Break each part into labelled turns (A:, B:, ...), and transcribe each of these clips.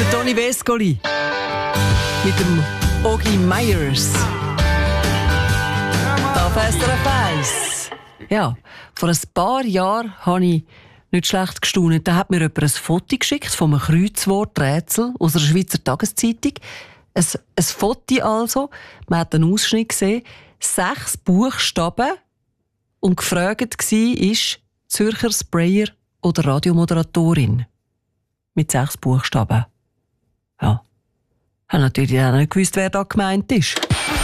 A: Der Toni Vescoli mit dem Ogi Myers. Da fährst du auf. Ja, vor ein paar Jahren habe ich nicht schlecht gestaunt. Da hat mir jemand ein Foto geschickt von einem Kreuzworträtsel aus einer Schweizer Tageszeitung. Ein Foto also. Man hat einen Ausschnitt gesehen. 6 Buchstaben. Und gefragt war, Zürcher Sprayer oder Radiomoderatorin. Mit 6 Buchstaben. Ja. Ich habe natürlich auch nicht gewusst, wer da gemeint ist.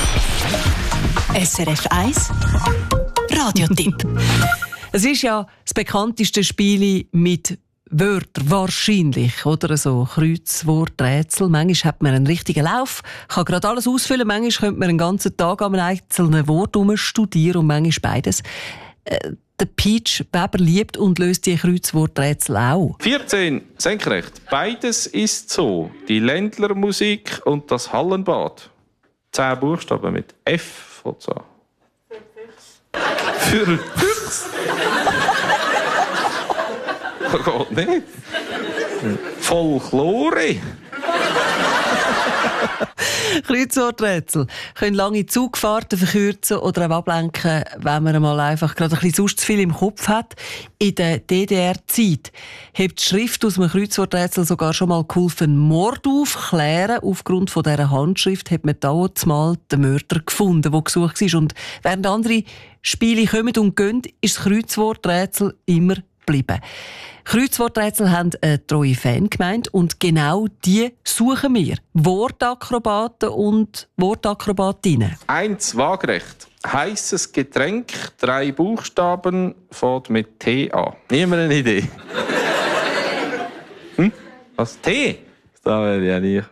B: SRF 1 Radiotipp.
A: Es ist ja das bekannteste Spiel mit Wörtern, wahrscheinlich, oder? So Kreuzworträtsel. Manchmal hat man einen richtigen Lauf, kann gerade alles ausfüllen. Manchmal könnte man einen ganzen Tag an einem einzelnen Wort studieren und manchmal beides. Der Peach Weber liebt und löst die Kreuzworträtsel auch.
C: 14, senkrecht. Beides ist so. Die Ländlermusik und das Hallenbad. 10 Buchstaben mit F von so. Für Füchs. Geht nicht. Folklore.
A: Kreuzworträtsel können lange Zugfahrten verkürzen oder auch ablenken, wenn man mal einfach gerade ein bisschen sonst zu viel im Kopf hat. In der DDR-Zeit hat die Schrift aus einem Kreuzworträtsel sogar schon mal geholfen, Mord aufklären. Aufgrund von dieser Handschrift hat man damals mal den Mörder gefunden, der gesucht war. Und während andere Spiele kommen und gehen, ist das Kreuzworträtsel immer geblieben. Kreuzworträtsel haben eine treue Fangemeinde und genau die suchen wir. Wortakrobaten und Wortakrobatinnen.
C: 1 waagerecht. Heisses Getränk, 3 Buchstaben, fängt mit T an. Niemand eine Idee? Was? T? Da werde ich ja nie.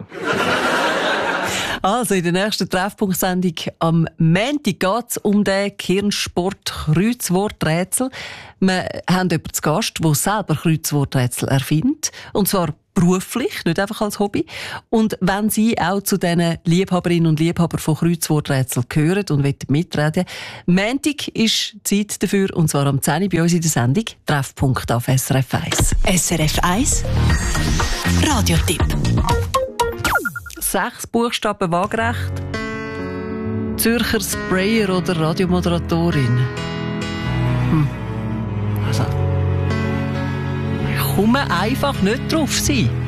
A: Also in der nächsten Treffpunktsendung am Montag geht es um den Kirnsport-Kreuzworträtsel. Wir haben jemanden zu Gast, der selber Kreuzworträtsel erfindet. Und zwar beruflich, nicht einfach als Hobby. Und wenn Sie auch zu diesen Liebhaberinnen und Liebhabern von Kreuzworträtseln gehören und mitreden wollen, Montag ist Zeit dafür, und zwar am 10 Uhr bei uns in der Sendung Treffpunkt auf SRF 1.
B: SRF 1 Radiotipp.
A: 6 Buchstaben waagerecht. Zürcher Sprayer oder Radiomoderatorin. Also, ich komme einfach nicht drauf sein.